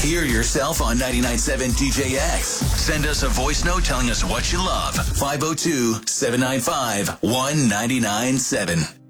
Hear yourself on 99.7 DJX. Send us a voice note telling us what you love. 502-795-1997.